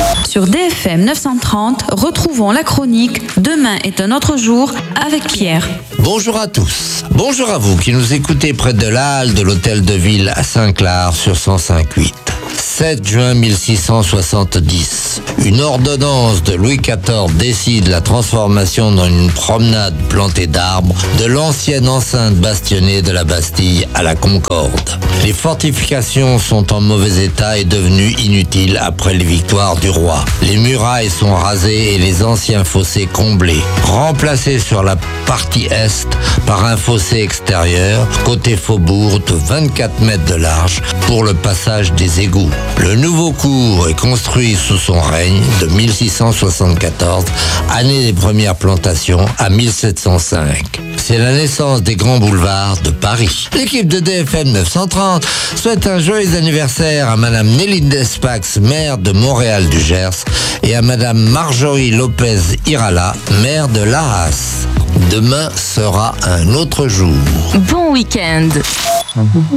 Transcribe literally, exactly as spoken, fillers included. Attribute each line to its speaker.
Speaker 1: Sur D F M neuf cent trente, retrouvons la chronique « Demain est un autre jour » avec Pierre.
Speaker 2: Bonjour à tous. Bonjour à vous qui nous écoutez près de la halle de l'hôtel de ville à Saint-Clar sur cent cinq virgule huit. sept juin mille six cent soixante-dix, une ordonnance de Louis quatorze décide la transformation dans une promenade plantée d'arbres de l'ancienne enceinte bastionnée de la Bastille à la Concorde. Les fortifications sont en mauvais état et devenues inutiles après les victoires du roi. Les murailles sont rasées et les anciens fossés comblés, remplacés sur la partie est par un fossé extérieur, côté faubourg de vingt-quatre mètres de large pour le passage des égouts. Le nouveau cours est construit sous son règne de mille six cent soixante-quatorze, année des premières plantations, à mille sept cent cinq. C'est la naissance des grands boulevards de Paris. L'équipe de D F M neuf cent trente souhaite un joyeux anniversaire à Madame Nelly Despax, maire de Montréal du Gers, et à Madame Marjorie Lopez Irala, maire de Laas. Demain sera un autre jour.
Speaker 1: Bon week-end.